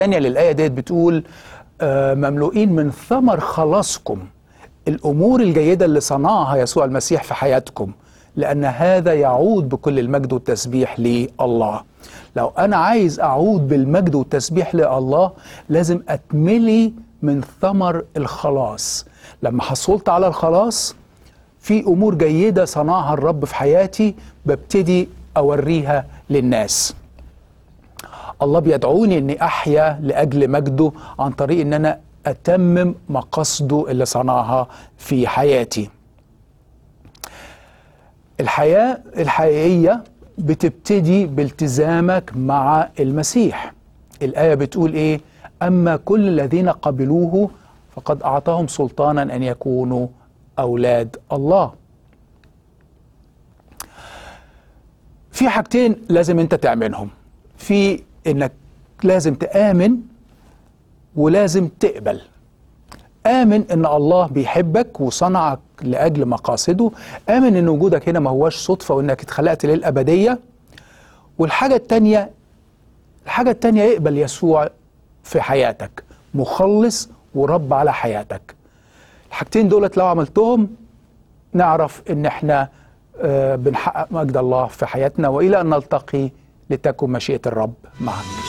الثانية للآية ديت بتقول مملوئين من ثمر خلاصكم، الأمور الجيدة اللي صنعها يسوع المسيح في حياتكم، لأن هذا يعود بكل المجد والتسبيح لله. لو أنا عايز أعود بالمجد والتسبيح لله لازم أتملي من ثمر الخلاص. لما حصلت على الخلاص في أمور جيدة صنعها الرب في حياتي ببتدي أوريها للناس. الله بيدعوني أني أحيا لأجل مجده عن طريق أن أنا أتمم مقاصده اللي صنعها في حياتي. الحياة الحقيقية بتبتدي بالتزامك مع المسيح. الآية بتقول إيه؟ أما كل الذين قبلوه فقد أعطاهم سلطانا أن يكونوا أولاد الله. في حاجتين لازم أنت تعملهم، في إنك لازم تآمن ولازم تقبل. آمن إن الله بيحبك وصنعك لأجل مقاصده، آمن إن وجودك هنا ما هوش صدفة وإنك اتخلقت للأبدية. والحاجة التانية اقبل يسوع في حياتك مخلص ورب على حياتك. الحاجتين دولت لو عملتهم نعرف إن احنا بنحقق مجد الله في حياتنا. وإلى أن نلتقي لتكن مشيئة الرب معك.